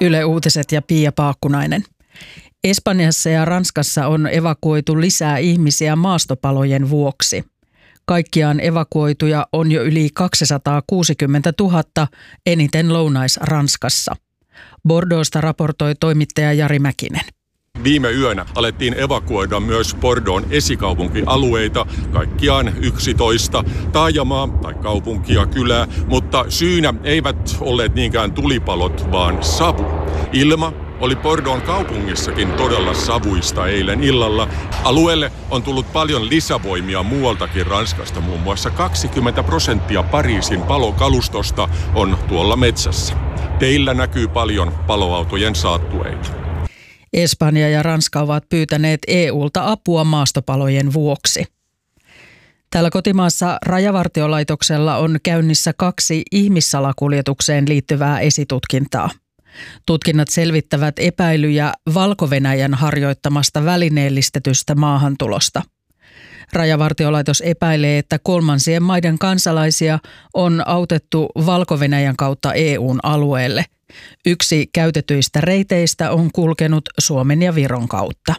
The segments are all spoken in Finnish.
Yle Uutiset ja Pia Paakkunainen. Espanjassa ja Ranskassa on evakuoitu lisää ihmisiä maastopalojen vuoksi. Kaikkiaan evakuoituja on jo yli 260 000, eniten Lounais-Ranskassa. Bordeauxsta raportoi toimittaja Jari Mäkinen. Viime yönä alettiin evakuoida myös Bordeauxn esikaupunkialueita, kaikkiaan 11 taajamaa tai kaupunkia, kylää, mutta syynä eivät olleet niinkään tulipalot, vaan savu. Ilma oli Bordeauxn kaupungissakin todella savuista eilen illalla. Alueelle on tullut paljon lisävoimia muualtakin Ranskasta, muun muassa 20% Pariisin palokalustosta on tuolla metsässä. Teillä näkyy paljon paloautojen saattueita. Espanja ja Ranska ovat pyytäneet EUlta apua maastopalojen vuoksi. Täällä kotimaassa Rajavartiolaitoksella on käynnissä 2 ihmissalakuljetukseen liittyvää esitutkintaa. Tutkinnat selvittävät epäilyjä Valko-Venäjän harjoittamasta välineellistetystä maahantulosta. Rajavartiolaitos epäilee, että kolmansien maiden kansalaisia on autettu Valko-Venäjän kautta EUn alueelle. Yksi käytetyistä reiteistä on kulkenut Suomen ja Viron kautta.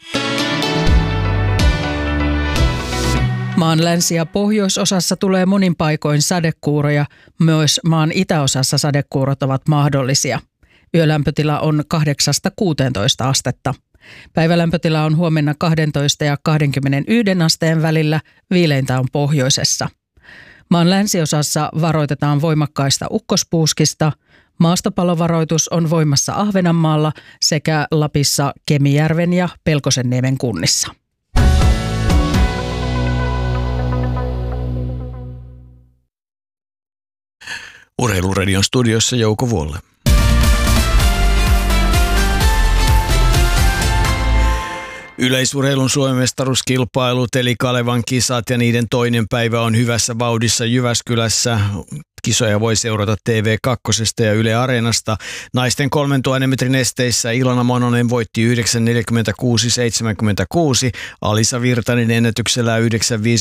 Maan länsi- ja pohjoisosassa tulee monin paikoin sadekuuroja, myös maan itäosassa sadekuurot ovat mahdollisia. Yölämpötila on 8–16 astetta. Päivälämpötila on huomenna 12 ja 21 asteen välillä, viileintä on pohjoisessa. Maan länsiosassa varoitetaan voimakkaista ukkospuuskista. Maastopalovaroitus on voimassa Ahvenanmaalla sekä Lapissa Kemijärven ja Pelkosenniemen kunnissa. Urheiluradion studiossa Jouko Vuolle. Yleisurheilun Suomen mestaruuskilpailut eli Kalevan kisat ja niiden toinen päivä on hyvässä vauhdissa Jyväskylässä. Kisoja voi seurata TV2 ja Yle Areenasta. Naisten 3000 metrin esteissä Ilona Mononen voitti 9.46.76, Alisa Virtanen ennätyksellä 9.54.83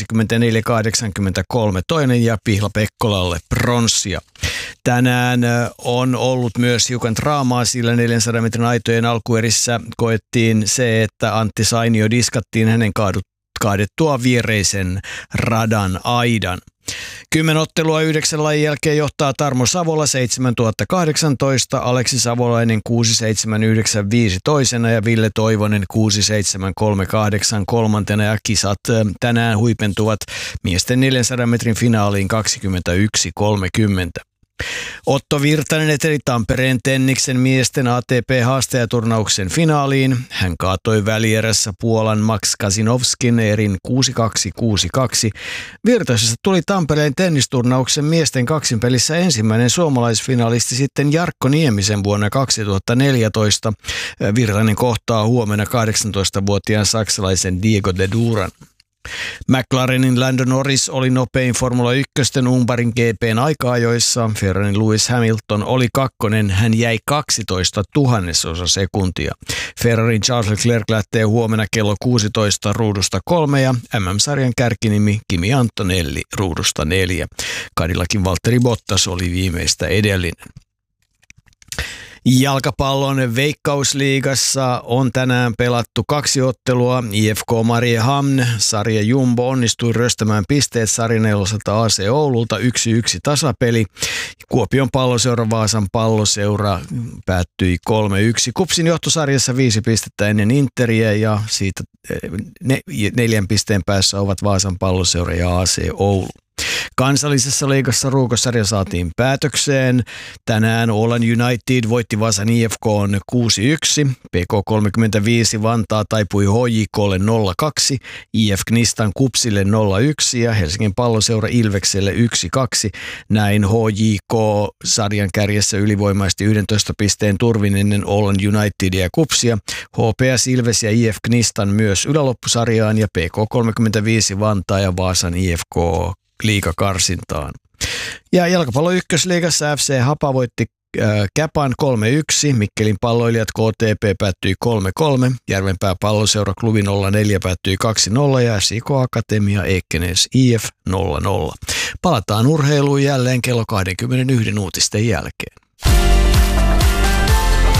toinen ja Pihla Pekkolalle pronssia. Tänään on ollut myös hiukan draamaa, sillä 400 metrin aitojen alkuerissä koettiin se, että Antti Sainio diskattiin hänen kaadettua viereisen radan aidan. 10 ottelua 9 lajin jälkeen johtaa Tarmo Savola 7018, Aleksi Savolainen 6795 toisena ja Ville Toivonen 6738 kolmantena ja kisat tänään huipentuvat miesten 400 metrin finaaliin 21.30. Otto Virtanen eteni Tampereen Tenniksen miesten ATP-haastajaturnauksen finaaliin. Hän kaatoi välierässä Puolan Max Kasinovskin erin 6-2-6-2. Virtasesta tuli Tampereen tennisturnauksen miesten kaksinpelissä ensimmäinen suomalaisfinalisti sitten Jarkko Niemisen vuonna 2014. Virtanen kohtaa huomenna 18-vuotiaan saksalaisen Diego de Duran. McLarenin Lando Norris oli nopein Formula 1 Unkarin GP:n aika-ajoissa. Ferrarin Lewis Hamilton oli kakkonen, hän jäi 12 000 sekuntia. Ferrarin Charles Leclerc lähtee huomenna kello 16 ruudusta 3 ja MM-sarjan kärkinimi Kimi Antonelli ruudusta 4. Cadillacin Valtteri Bottas oli viimeistä edellinen. Jalkapallon Veikkausliigassa on tänään pelattu 2 ottelua. IFK Mariehamn, sarja Jumbo onnistui ryöstämään pisteet sarjaneuvoselta AC Oululta 1-1 tasapeli. Kuopion Palloseura Vaasan Palloseura päättyi 3-1. KuPSin johtosarjassa 5 pistettä ennen Interiä ja siitä 4 pisteen päässä ovat Vaasan Palloseura ja AC Oulu. Kansallisessa liigassa ruukosarja saatiin päätökseen. Tänään Åland United voitti Vaasan IFK:n 6-1. PK35 Vantaa taipui HJK:lle 0-2. IF Knistan KuPSille 0-1 ja Helsingin Palloseura Ilvekselle 1-2. Näin HJK sarjan kärjessä ylivoimaisesti 11 pisteen turvin ennen Åland Unitedia ja KuPSia. HPS Ilves ja IF Knistan myös yläloppusarjaan ja PK35 Vantaa ja Vaasan IFK liigakarsintaan. Ja jalkapallo ykkösliigassa FC Hapa voitti Käpan 3-1, Mikkelin palloilijat KTP päättyi 3-3, Järvenpää Palloseura Klubi 04 päättyi 2-0 ja SIK Akatemia Ekenäs IF 0-0. Palataan urheiluun jälleen kello 21 uutisten jälkeen.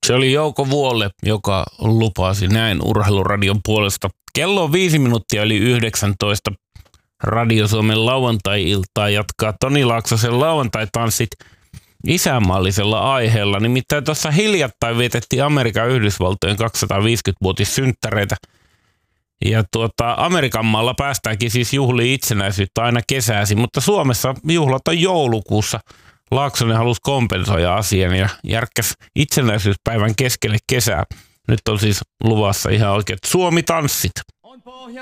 Se oli Jouko Vuolle, joka lupasi näin Urheiluradion puolesta. Kello on 5 minuuttia yli 19. Radio Suomen lauantai-iltaa jatkaa Toni Laaksosen lauantai-tanssit isänmaallisella aiheella. Nimittäin tuossa hiljattain vietettiin Amerikan Yhdysvaltojen 250-vuotissynttäreitä. Ja Amerikan maalla päästäänkin siis juhliin itsenäisyyttä aina kesäisin, mutta Suomessa juhlat on joulukuussa. Laaksonen halusi kompensoida asian ja järkkäsi itsenäisyyspäivän keskelle kesää. Nyt on siis luvassa ihan oikeat Suomi-tanssit.